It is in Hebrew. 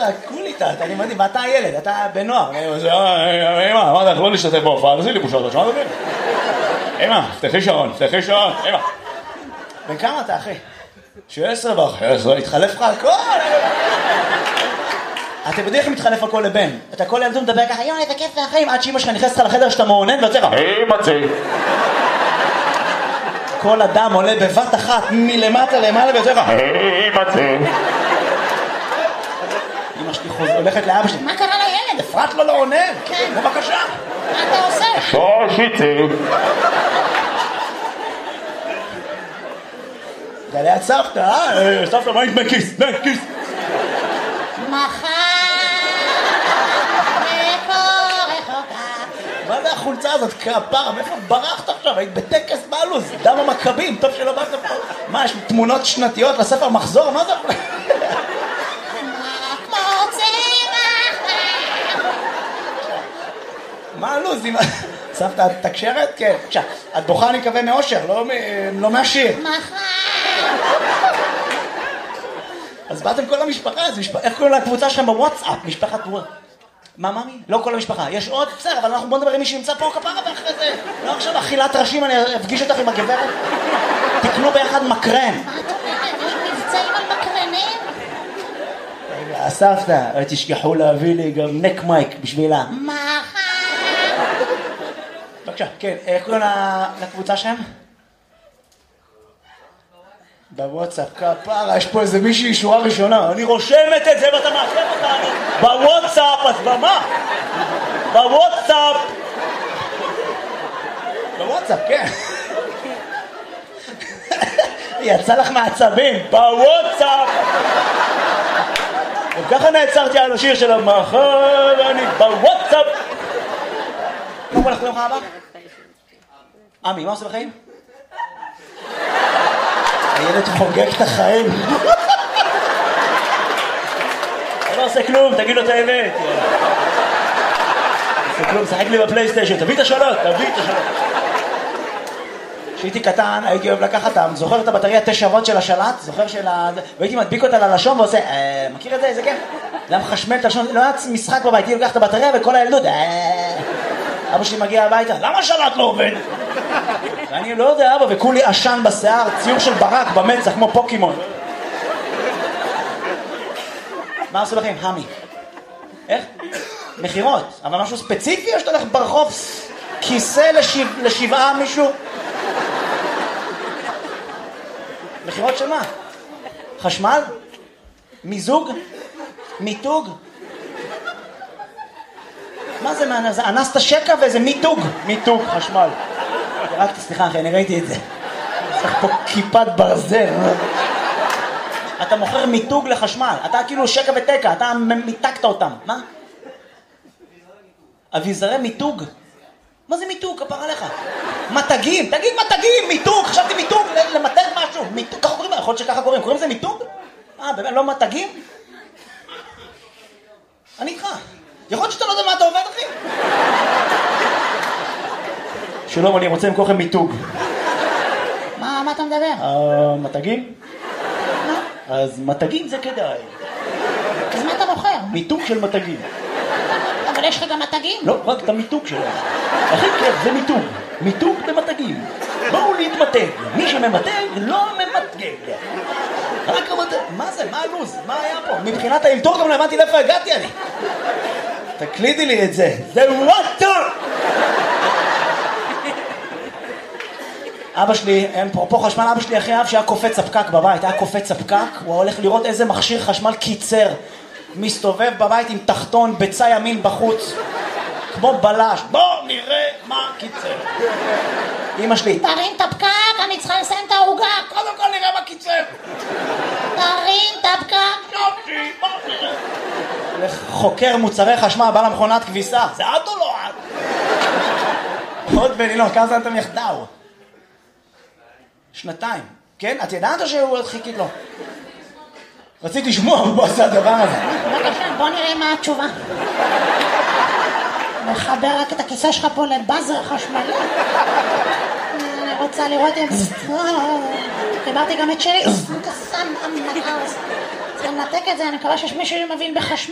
קול איתה, אני מדהים, ואתה הילד, אתה בנוער. אמא, אמרת לך לא להשתתף בהופעה, תעשי לי בושות, שמעת אותי? אמא, פתחי שעון, אמא. בן כמה אתה, אחי? 16 ב-11, התחלף לך הכל. אתם יודעים איך מתחלף הכל לבן? אתה כל ילדות מדבר ככה, יואי, איזה כיף והחיים, עד שאמא שלך נכנסת לך לחדר שאתה מעונן ויוצא לך, כל אדם עולה בבת אחת מלמטה למעלה ויוצא לך, אמא שלי הולכת לאבא שלי, מה קרה לילד? אפרת לו לא עונן. כן. בבקשה. מה אתה עושה? זה ליד סבתא, סבתא, מה היית בכיס? בכיס. מחר מה זה החולצה הזאת? כפרה, מאיפה ברחת עכשיו? היית בטקס בלוז, דם המכבים, טוב שלא באת פה. מה, יש תמונות שנתיות לספר מחזור? מה זה? מה הלוז? סבתא, את תקשרת? כן. עכשיו, את בוכה אני מקווה מאושר, לא מהשיר. אז באתם כל המשפחה, איך קוראים לקבוצה שלכם בוואטסאפ? משפחת וואטסאפ. מה, מאמי? לא כל המשפחה. יש עוד? בסדר, אבל אנחנו בוא נדבר עם מי שנמצא פה כפרה ואחרי זה. לא עכשיו אכילת ראשים, אני אפגיש אותך עם הגברת. תקנו ביחד מקרן. מה את אומרת? יש מבצעים על מקרנים? הסבתא, תשכחו להביא לי גם נק מייק בשבילה. בבקשה, כן, איך קוראים לקבוצה שלהם? בוואטסאפ, כפרה, יש פה איזה מישהי שורה ראשונה, אני רושמת את זה ואתה מעכב אותנו בוואטסאפ, אז במה? בוואטסאפ, כן. יצא לך מעצבים, בוואטסאפ. וככה נעצרתי על השיר של המחר, אני בוואטסאפ. קודם כל לך קוראים לך אבא? עמי, מה עושה בחיים? הילד חוגג את החיים. אתה לא עושה כלום, תגיד לו את האמת. עושה כלום, שחק לי בפלייסטיישן, תביא את השאלות. כשהייתי קטן, הייתי אוהב לקחת, זוכר את הבטריה 9 וולט של השלט? זוכר והייתי מדביק אותה ללשון ועושה, מכיר את זה? איזה כן? זה היה מחשמל את הלשון, לא היה משחק בבית, הייתי לוקח את הבטריה וכל הילדות, אבא שלי מגיע הביתה, למה השלט לא עובד? ואני לא יודע, אבא, וכולי עשן בשיער, ציור של ברק במצח, כמו פוקימון. מה עושה לכם? המי. איך? מחירות. אבל משהו ספציפי או שאתה הולך ברחוב כיסא לשבעה מישהו? מחירות של מה? חשמל? מיזוג? מיתוג? מה זה? זה אנסת שקע וזה מיתוג חשמל. רק סליחה אחי, אני ראיתי את זה. צריך פה כיפת ברזל. אתה מוכר מיתוג לחשמל. אתה כאילו שקע ותקע, אתה מיתקת אותם. מה? אביזרי מיתוג? מה זה מיתוג? כפר עליך. מתגים, תגיד מתגים, מיתוג. חשבתי מיתוג, למתג משהו. מיתוג, ככה קוראים? יכול להיות שככה קוראים. קוראים זה מיתוג? באמת, לא מתגים? אני איתך. יכול להיות שאתה לא יודע מה אתה עובד, אחי? שלום, אני רוצה למכור לכם מיתוג. מה אתה מדבר? מתגים? אז מתגים זה כדאי. אז מה אתה מוכר? מיתוג של מתגים. אבל יש לך גם מתגים? לא, רק את המיתוג שלהם. הכי כיף זה מיתוג. מיתוג במתגים. בואו להתמתג. מי שממתג לא ממתגג. רק המתג. מה זה? מה הלוז? מה היה פה? מבחינת האלתור גם לא הבנתי לאיפה הגעתי אני. תקלידי לי את זה. זה וואטו! אבא שלי, אפרופו חשמל, אבא שלי אחרי אב שהיה קופץ הפקק בבית, היה קופץ הפקק, הוא הולך לראות איזה מכשיר חשמל קיצר, מסתובב בבית עם תחתון, ביצה ימין בחוץ, כמו בלש, בוא נראה מה קיצר. אמא שלי, תרים את הפקק, אני צריכה לסיים את העוגה. קודם כל נראה מה קיצר. תרים את הפקק. יופי, בוא נראה. חוקר מוצרי חשמל, בא למכונת כביסה, זה את או לא את? עוד בנילון, כמה זמן אתם יחדאו? 2 כן? את ידעת או שהוא עוד חיכית לו? רציתי לשמוע, הוא עושה הדבר הזה. בבקשה, בוא נראה מה התשובה. מחבר רק את הכיסא שלך פה לבאזר חשמלי. אני רוצה לראות אם... חיברתי גם את שלי. צריך לנתק את זה, אני מקווה שיש מישהו שמבין בחשמל.